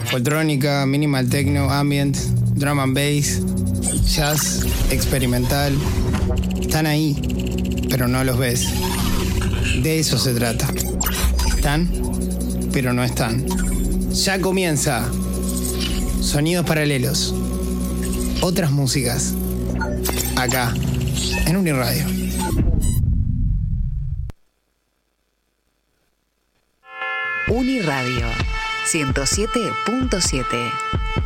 Foltrónica, minimal techno, ambient, drum and bass, jazz, experimental. Están ahí, pero no los ves. De eso se trata. Están, pero no están. Ya comienza. Sonidos paralelos. Otras músicas. Acá, en Uniradio. Uniradio 107.7.